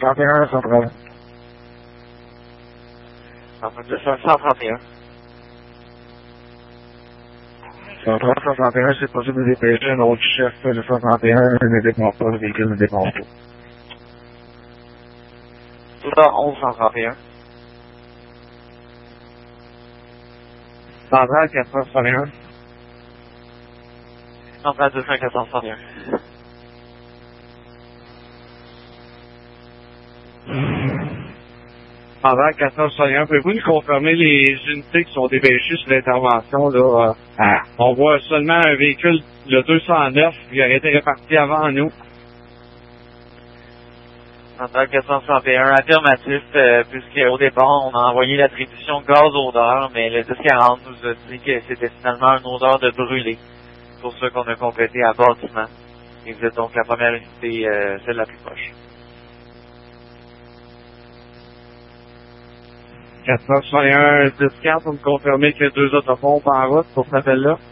431, sans problème. Enfin, 231. 131, c'est possible de dépêcher un autre chef de 131, ne dépense pas, le véhicule ne dépense pas. 211, 131. Centrale 461. Centrale 251. Centrale 461, pouvez-vous nous confirmer les unités qui sont dépêchées sur l'intervention, là? On voit seulement un véhicule, le 209, qui aurait été réparti avant nous. Centrale 461, affirmatif, puisqu'au départ, on a envoyé l'attribution gaz-odeur, mais le 1040 nous a dit que c'était finalement une odeur de brûlé. C'est pour ça qu'on a complété à bâtiment. Et vous êtes donc la première unité, celle la plus proche. 461, 10-4, pour me confirmer qu'il y a 2 autopompes en route pour cet appel-là.